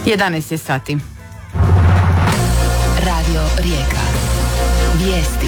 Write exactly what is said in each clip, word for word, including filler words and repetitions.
jedanaest je sati. Radio Rijeka. Vijesti.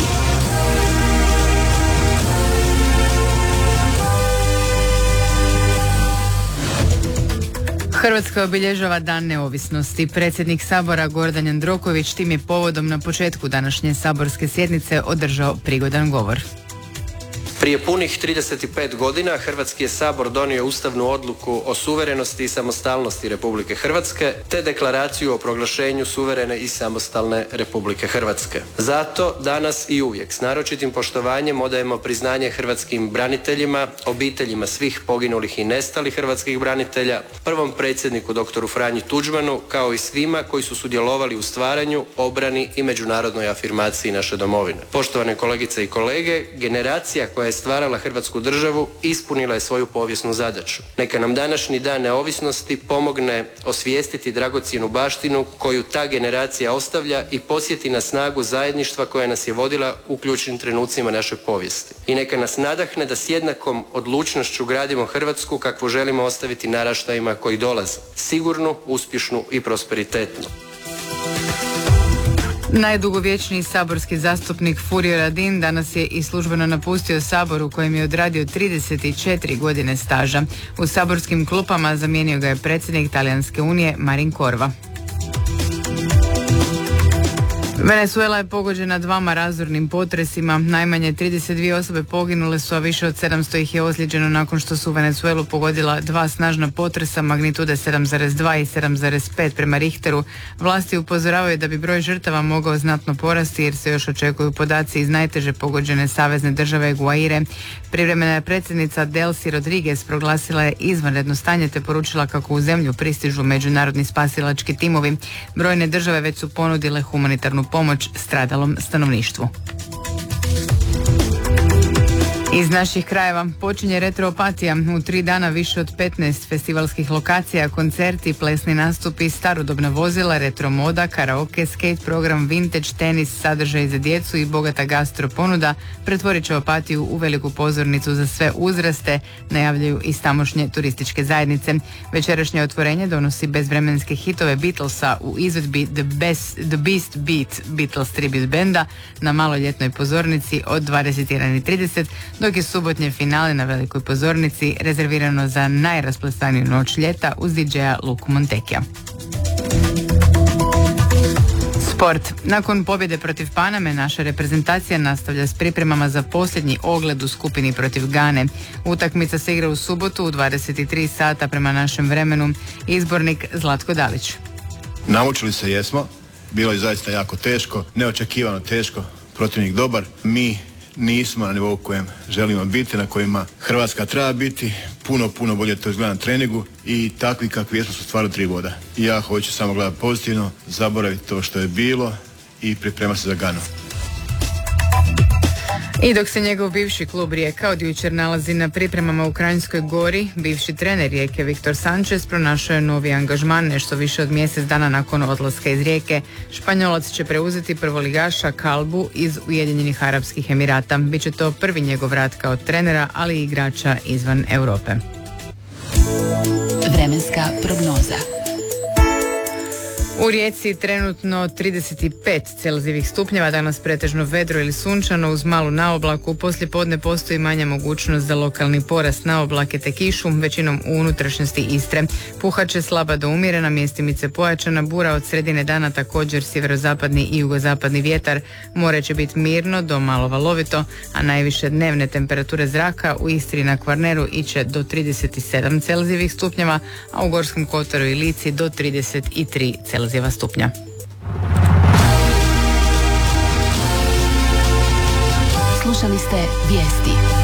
Hrvatska obilježava Dan neovisnosti. Predsjednik Sabora Gordan Jandroković tim je povodom na početku današnje saborske sjednice održao prigodan govor. Prije punih trideset pet godina Hrvatski je sabor donio ustavnu odluku o suverenosti i samostalnosti Republike Hrvatske te deklaraciju o proglašenju suverene i samostalne Republike Hrvatske. Zato danas i uvijek s naročitim poštovanjem odajemo priznanje hrvatskim braniteljima, obiteljima svih poginulih i nestalih hrvatskih branitelja, prvom predsjedniku doktoru Franji Tuđmanu, kao i svima koji su sudjelovali u stvaranju, obrani i međunarodnoj afirmaciji naše domovine. Poštovane kolegice i kolege, generacija koja je stvarala Hrvatsku državu ispunila je svoju povijesnu zadaću. Neka nam današnji dan neovisnosti pomogne osvijestiti dragocjenu baštinu koju ta generacija ostavlja i podsjeti na snagu zajedništva koja nas je vodila u ključnim trenucima naše povijesti. I neka nas nadahne da s jednakom odlučnošću gradimo Hrvatsku kakvu želimo ostaviti naraštajima koji dolaze. Sigurnu, uspješnu i prosperitetnu. Najdugovječniji saborski zastupnik Furio Radin danas je i službeno napustio Sabor u kojem je odradio trideset četiri godine staža. U saborskim klupama zamijenio ga je predsjednik Talijanske unije Marin Corva. Venezuela je pogođena dvama razornim potresima. Najmanje trideset dvije osobe poginule su, a više od sedamsto ih je ozlijeđeno nakon što su Venezuelu pogodila dva snažna potresa magnitude sedam zarez dva i sedam zarez pet prema Richteru. Vlasti upozoravaju da bi broj žrtava mogao znatno porasti jer se još očekuju podaci iz najteže pogođene savezne države Guaire. Privremena predsjednica Delcy Rodriguez proglasila je izvanredno stanje te poručila kako u zemlju pristižu međunarodni spasilački timovi. Brojne države već su ponudile humanitarnu pomoć stradalom stanovništvu. Iz naših krajeva počinje Retroopatija. U tri dana više od petnaest festivalskih lokacija, koncerti, plesni nastupi, starodobna vozila, retro moda, karaoke, skate program, vintage, tenis, sadržaj za djecu i bogata gastro ponuda pretvorit će Opatiju u veliku pozornicu za sve uzraste, najavljaju i tamošnje turističke zajednice. Večerašnje otvorenje donosi bezvremenske hitove Beatlesa u izvedbi The, Best, The Beast Beat Beatles Tribute Benda na maloljetnoj pozornici od dvadeset jedan i trideset, dok je subotnje finale na velikoj pozornici rezervirano za najrasplesaniju noć ljeta uz di džeja Luku Montekija. Sport. Nakon pobjede protiv Paname, naša reprezentacija nastavlja s pripremama za posljednji ogled u skupini protiv Gane. Utakmica se igra u subotu u dvadeset tri sata prema našem vremenu. Izbornik Zlatko Dalić. Naučili se jesmo, bilo je zaista jako teško, neočekivano teško, protivnik dobar, mi nismo na nivou kojem želimo biti, na kojima Hrvatska treba biti, puno, puno bolje to izgleda na treningu i takvi kakvi jesmo su stvarno tri boda. Ja hoću samo gledati pozitivno, zaboraviti to što je bilo i pripremati se za Ganu. I dok se njegov bivši klub Rijeka od jučer nalazi na pripremama u Kranjskoj Gori, bivši trener Rijeke Viktor Sanchez pronašao je novi angažman nešto više od mjesec dana nakon odlaska iz Rijeke. Španjolac će preuzeti prvoligaša Kalbu iz Ujedinjenih Arapskih Emirata. Biće to prvi njegov rad kao trenera, ali i igrača izvan Europe. Vremenska prognoza. U Rijeci trenutno trideset pet celzijevih stupnjeva, danas pretežno vedro ili sunčano uz malu naoblaku. Poslijepodne postoji manja mogućnost za lokalni porast naoblake te kišu, većinom u unutrašnjosti Istre. Puhat će slaba do umjerena, mjestimice pojačana bura, od sredine dana također sjeverozapadni i jugozapadni vjetar. More će biti mirno do malo valovito, a najviše dnevne temperature zraka u Istri i na Kvarneru iće do trideset sedam celzijevih stupnjeva, a u Gorskom kotaru i Lici do trideset tri celzijeva stupnja. Slušali ste vijesti.